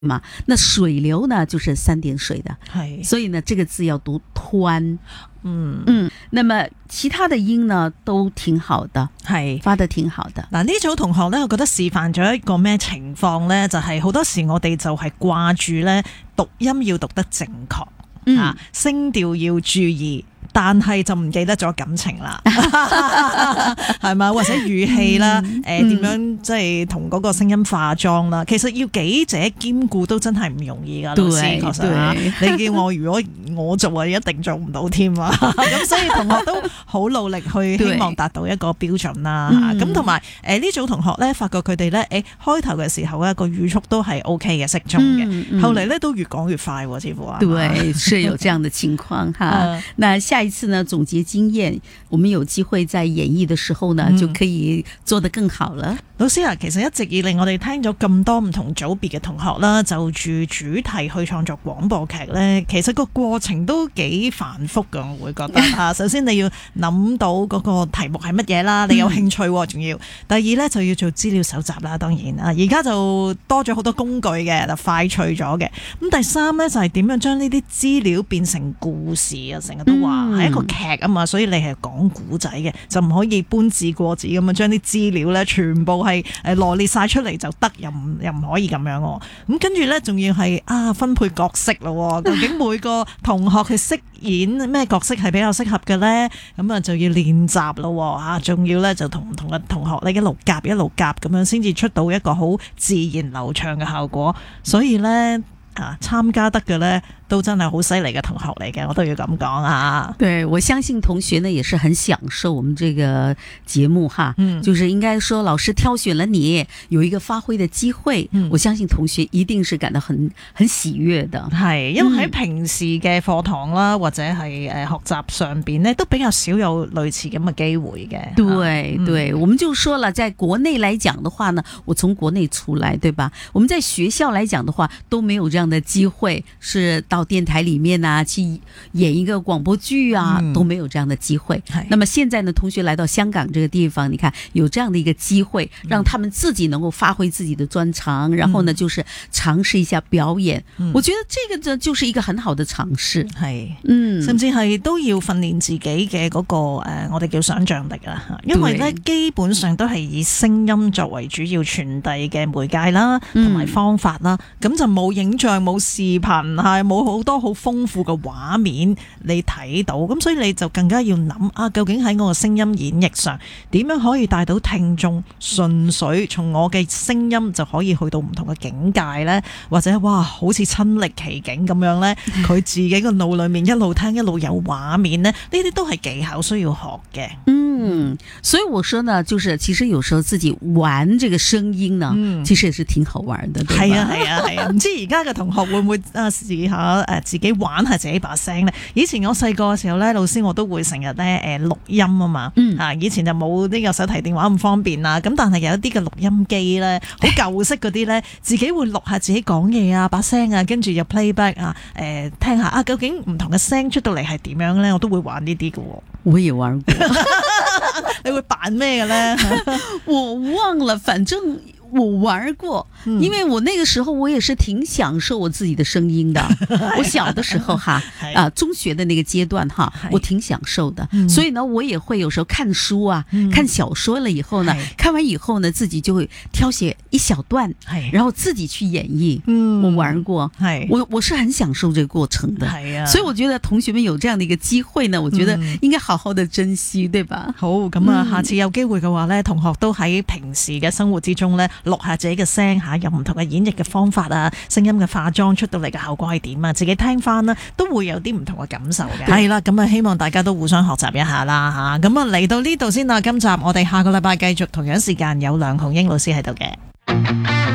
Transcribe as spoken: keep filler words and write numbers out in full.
嘛，那水流呢就是三點水的， 係， 所以呢這個字要讀湍。 嗯嗯，那麼其他的音呢都挺好的， 係發得挺好的。 嗱，呢組同學咧，我覺得示範咗一個咩情況咧，就係、是、好多時我哋就係掛住咧讀音要讀得正確， 嗯、 啊，聲調要注意。但係就唔記得咗感情啦，係咪？或者語氣啦，誒、嗯、點、呃、樣即係同嗰個聲音化妝啦？其實要幾者兼顧都真係唔容易噶，老師確實啊！你叫我如果我做啊，一定做唔到添啊！咁所以同學都好努力去希望達到一個標準啦。咁同埋誒呢組同學咧，發覺佢哋咧誒開頭嘅時候咧個語速都係 O K 嘅，適中嘅，嗯嗯、後嚟咧都越講越快，似乎啊。 對，是有這樣的情況哈。那下一次呢，總結經驗，我們有機會在演繹的時候呢，嗯、就可以做得更好了。 老師啊，其實一直以嚟我哋聽咗咁多唔同組別嘅同學啦，就住主題去創作廣播劇呢，其實個過程都幾繁複㗎，我會覺得啊。首先你要諗到嗰個題目係乜嘢啦，你有興趣仲要。第二呢，就要做資料搜集啦，當然啊，而家就多咗好多工具嘅，就快脆咗嘅。咁第三呢，就係點樣將呢啲資料變成故事啊，成日都話係一個劇啊嘛，所以你係講古仔嘅，就唔可以搬字過紙咁樣將啲資料咧全部係誒羅列晒出嚟就得，又唔又唔可以咁樣喎。咁跟住咧，仲要係啊分配角色咯，究竟每個同學去飾演咩角色係比較適合嘅咧？咁啊就要練習咯，啊仲要咧就同唔同嘅同學咧一路夾一路夾咁樣，先至出到一個好自然流暢嘅效果。所以咧啊參加得嘅咧，都真係好犀利嘅同學嚟嘅，我都要咁講啊！ 對，我相信同學呢也是很享受我們這個節目哈，嗯，就是應該說老師挑選了你，有一個發揮的機會，嗯，我相信同學一定是感到很很喜悅的。係，因為喺平時嘅課堂啦，或者係誒學習上邊呢，都比較少有類似咁嘅機會嘅。對對，嗯，我們就說了，在國內來講的話呢，我從國內出來，對吧？我們在學校來講的話，都沒有這樣的機會，是到電台裏面啊，去演一個廣播劇啊，嗯、都沒有這樣的機會。那麼現在呢，同學來到香港這個地方，你看有這樣的一個機會，讓他們自己能夠發揮自己的專長，嗯、然後呢，就是嘗試一下表演。嗯、我覺得這個就就是一個很好的嘗試。係，嗯，甚至係都要訓練自己嘅嗰、那個誒、呃，我哋叫想象力啊。因為呢，基本上都係以聲音作為主要傳遞嘅媒介啦，同埋方法啦。咁、嗯、就冇影像、冇視頻，係冇好多好豐富嘅畫面你睇到，咁所以你就更加要諗啊，究竟喺我個聲音演繹上點樣可以帶到聽眾，純粹從我嘅聲音就可以去到唔同嘅境界呢？或者哇好似親歷其境咁樣呢？佢自己個腦裏面一路聽一路有畫面呢，呢啲都係技巧需要學嘅。嗯，所以我說呢，就是其實有時候自己玩這個聲音呢，嗯、其實也是挺好玩的。係啊係啊係啊，唔知而家嘅同學會唔會啊試下誒自己玩下自己把聲咧？以前我細個嘅時候咧，老師我都會成日咧誒錄音啊嘛，嗯、啊以前就冇呢個手提電話咁方便啦，咁但係有一啲嘅錄音機咧，好舊式嗰啲咧，自己會錄下自己講嘢啊，把聲啊，跟住又 playback 啊，誒、呃、聽下啊，究竟唔同嘅聲出到嚟係點樣咧？我都會玩呢啲嘅。我也玩過。你會扮咩嘅咧？我忘了，反正我玩過，因為我那個時候我也是挺享受我自己的聲音的。我小的時候哈，啊中學的那個階段哈，我挺享受的。所以呢，我也會有時候看書啊，看小說了以後呢，看完以後呢，自己就會挑寫一小段，然後自己去演繹。嗯，我玩過，我我是很享受這個過程的。係啊，所以我覺得同學們有這樣的一個機會呢，我覺得應該好好的珍惜，對吧？好，咁啊，下次有機會嘅話呢，同學都喺平時嘅生活之中呢，錄下自己嘅聲吓，有唔同嘅演繹嘅方法啊，聲音嘅化妝出到嚟嘅效果係點啊，自己聽翻啦，都會有啲唔同嘅感受嘅。係啦，咁啊，希望大家都互相學習一下啦吓。咁啊，嚟到呢度先啦，今集我哋下個禮拜繼續同樣時間有梁紅英老師喺度嘅。